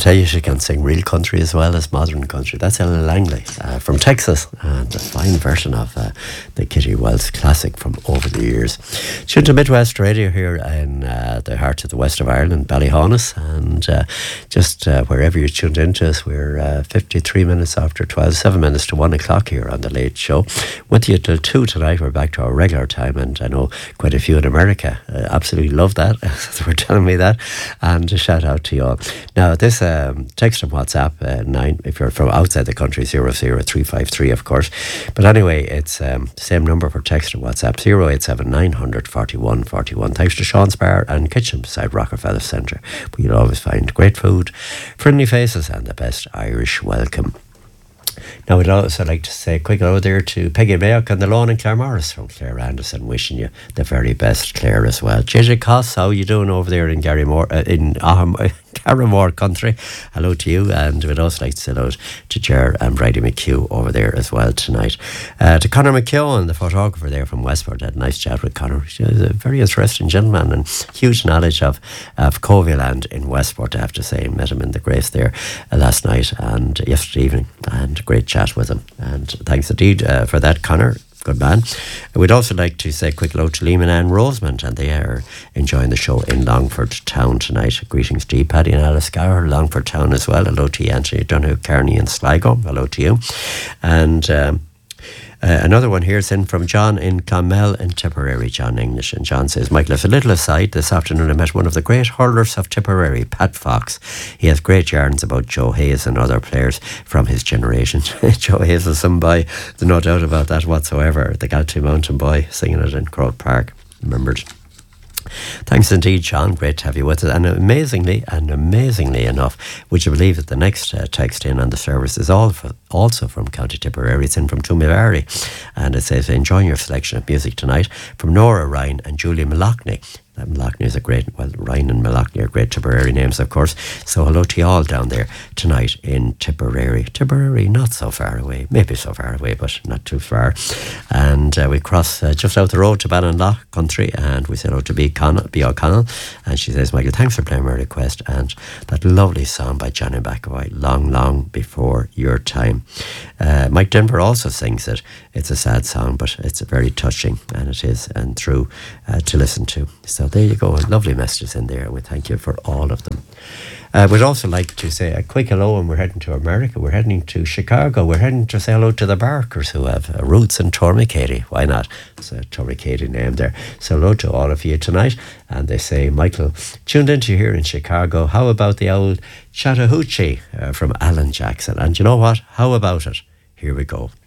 tell you, she can sing real country as well as modern country. That's Ellen Langley from Texas, and a fine version of the Kitty Wells classic from over the years. Tuned to Midwest Radio here in the heart of the west of Ireland, Ballyhaunis, and just wherever you're tuned into us, we're 53 minutes after 12, 7 minutes to 1 o'clock here on The Late Show. With you till 2 tonight. We're back to our regular time, and I know quite a few in America absolutely love that. They were telling me that, and a shout out to you all. Now, this text and WhatsApp 9, if you're from outside the country, 00353, of course. But anyway, it's the same number for text and WhatsApp, 087 900 41 41. Thanks to Sean's Bar and Kitchen beside Rockefeller Centre, where you'll always find great food, friendly faces, and the best Irish welcome. Now, we'd also like to say a quick hello there to Peggy Mayock on the lawn in Claremorris from Claire Anderson, wishing you the very best, Claire, as well. JJ Coss, how are you doing over there in Carramore country? Hello to you, and we'd also like to say hello to Ger and Bridie McHugh over there as well tonight. To Conor McKeown, the photographer there from Westport. I had a nice chat with Conor. He's a very interesting gentleman and huge knowledge of Coveyland in Westport, I have to say. Met him in the Grace there last night and yesterday evening, and great chat with him. And thanks indeed for that, Conor. Good man. We'd also like to say a quick hello to Liam and Anne Rosemond, and they are enjoying the show in Longford Town tonight. Greetings to you, Paddy and Alice Gower, Longford Town as well. Hello to you, Anthony Donoghue, Kearney and Sligo. Hello to you. And another one here is in from John in Clonmel in Tipperary, John English. And John says, Michael, as a little aside, this afternoon I met one of the great hurlers of Tipperary, Pat Fox. He has great yarns about Joe Hayes and other players from his generation. Joe Hayes is some boy, there's no doubt about that whatsoever. The Galtee Mountain Boy singing it in Croke Park. Remembered. Thanks indeed, John. Great to have you with us. And amazingly enough, would you believe that the next text in on the service is also from County Tipperary. It's in from Toomevary, and it says, enjoying your selection of music tonight from Nora Ryan and Julie Malachny. Malachny is a great, well, Ryan and Malachny are great Tipperary names, of course. So hello to you all down there tonight in Tipperary. Tipperary, not so far away, maybe so far away, but not too far. And we cross just out the road to Ballinlough country, and we say hello to B. O'Connell. And she says, Michael, thanks for playing my request, and that lovely song by Johnny McAvoy, Long, Long Before Your Time. Mike Denver also sings it. It's a sad song, but it's very touching, and it is, and true to listen to. So there you go, lovely messages in there, and we thank you for all of them. We'd also like to say a quick hello, and we're heading to America. We're heading to Chicago. We're heading to say hello to the Barkers, who have roots in Tormacady. Why not? It's a Tormacady name there. So hello to all of you tonight. And they say, Michael, tuned into you here in Chicago. How about the old Chattahoochee from Alan Jackson? And you know what? How about it? Here we go.